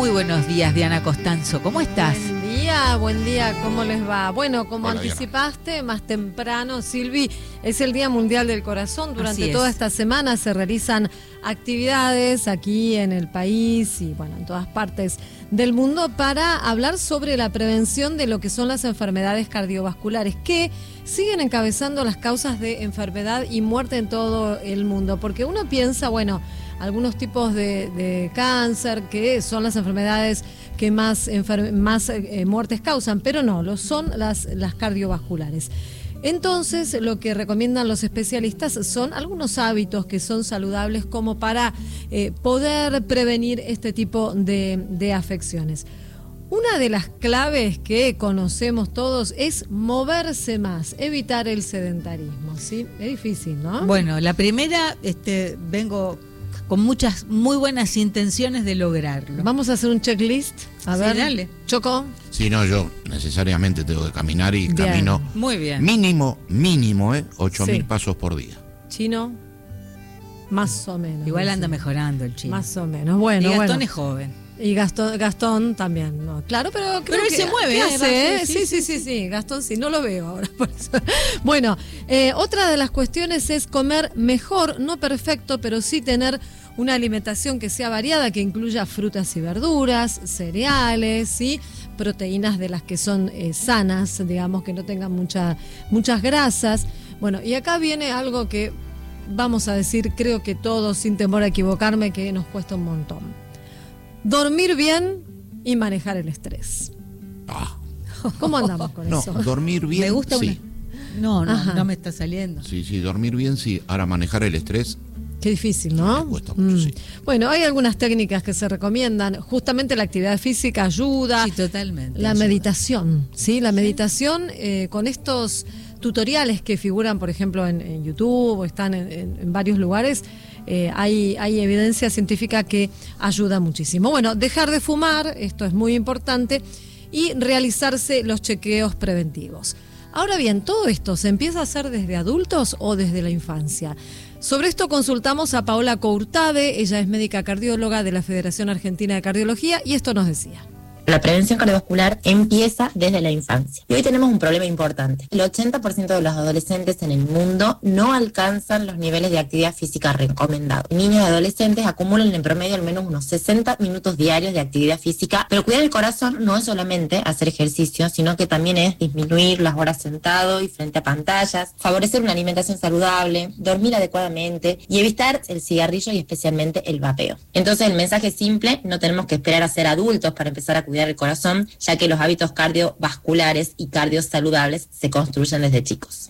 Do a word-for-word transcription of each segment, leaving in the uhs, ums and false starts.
Muy buenos días, Diana Costanzo. ¿Cómo estás? Buen día, buen día. ¿Cómo les va? Bueno, como Hola, anticipaste Diana. Más temprano, Silvi, es el Día Mundial del Corazón. Durante Así toda es. esta semana se realizan actividades aquí en el país y, bueno, en todas partes del mundo para hablar sobre la prevención de lo que son las enfermedades cardiovasculares, que siguen encabezando las causas de enfermedad y muerte en todo el mundo. Porque uno piensa, bueno, algunos tipos de, de cáncer, que son las enfermedades que más, enfer- más eh, muertes causan, pero no, lo son las, las cardiovasculares. Entonces, lo que recomiendan los especialistas son algunos hábitos que son saludables como para eh, poder prevenir este tipo de, de afecciones. Una de las claves que conocemos todos es moverse más, evitar el sedentarismo, ¿sí? Es difícil, ¿no? Bueno, la primera, este, vengo con muchas, muy buenas intenciones de lograrlo. Vamos a hacer un checklist. A Sí, ver, dale. Choco. Si no, yo necesariamente tengo que caminar y Bien. camino Muy bien. mínimo, mínimo, ¿eh? ocho mil Sí. pasos por día. Chino, más o menos. Igual anda sí. mejorando el chino. Más o menos, bueno, y Gastón bueno. es joven. Y Gastón, Gastón también, no, claro, pero creo Pero él que se mueve, ¿qué ¿eh? hace, Va, eh? sí, Sí, sí, sí, sí, sí, Gastón sí, no lo veo ahora. Por eso. Bueno, eh, otra de las cuestiones es comer mejor, no perfecto, pero sí tener una alimentación que sea variada, que incluya frutas y verduras, cereales, ¿sí? Proteínas de las que son eh, sanas, digamos, que no tengan mucha, muchas grasas. Bueno, y acá viene algo que vamos a decir, creo que todos, sin temor a equivocarme, que nos cuesta un montón. Dormir bien y manejar el estrés. Ah, ¿Cómo andamos con no, eso? dormir bien, Me gusta sí. una... No, no, Ajá. no me está saliendo. Sí, sí, dormir bien, sí. Ahora manejar el estrés, Qué difícil, ¿no? Me cuesta mucho, sí. Bueno, hay algunas técnicas que se recomiendan. Justamente la actividad física ayuda. Sí, totalmente. La ayuda. meditación, ¿sí? La meditación eh, con estos tutoriales que figuran, por ejemplo, en, en YouTube o están en, en, en varios lugares, eh, hay, hay evidencia científica que ayuda muchísimo. Bueno, dejar de fumar, esto es muy importante, y realizarse los chequeos preventivos. Ahora bien, ¿todo esto se empieza a hacer desde adultos o desde la infancia? Sobre esto consultamos a Paola Courtade, ella es médica cardióloga de la Federación Argentina de Cardiología, y esto nos decía. La prevención cardiovascular empieza desde la infancia. Y hoy tenemos un problema importante. El ochenta por ciento de los adolescentes en el mundo no alcanzan los niveles de actividad física recomendados. Niños y adolescentes acumulan en promedio al menos unos sesenta minutos diarios de actividad física, pero cuidar el corazón no es solamente hacer ejercicio, sino que también es disminuir las horas sentado y frente a pantallas, favorecer una alimentación saludable, dormir adecuadamente y evitar el cigarrillo y especialmente el vapeo. Entonces el mensaje es simple: no tenemos que esperar a ser adultos para empezar a cuidar el corazón, ya que los hábitos cardiovasculares y cardios saludables se construyen desde chicos.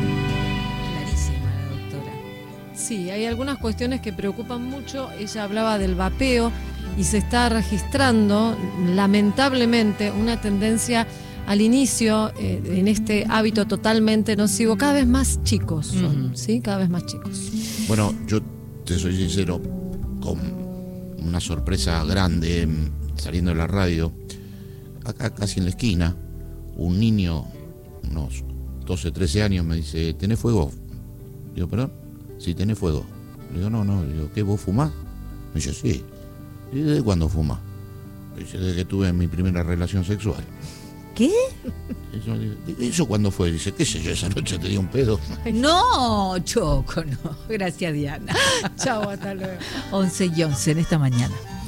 Clarísima la doctora. Sí, hay algunas cuestiones que preocupan mucho. Ella hablaba del vapeo y se está registrando, lamentablemente, una tendencia al inicio eh, en este hábito totalmente nocivo. Cada vez más chicos son, Ujú. ¿sí? Cada vez más chicos. bueno, yo te soy sincero, con una sorpresa grande, saliendo de la radio, acá casi en la esquina, un niño, unos doce, trece años, me dice, ¿tenés fuego? Digo, ¿perdón? Sí, tenés fuego. Le digo, no, no. Le digo, ¿qué, vos fumás? Me dice, sí. ¿Y desde cuándo fumás? Me dice, desde que tuve mi primera relación sexual. ¿Qué? Eso, ¿eso cuándo fue? Dice, qué sé yo, esa noche te di un pedo. No, Choco, no. Gracias, Diana. Chao, hasta luego. once y once en esta mañana.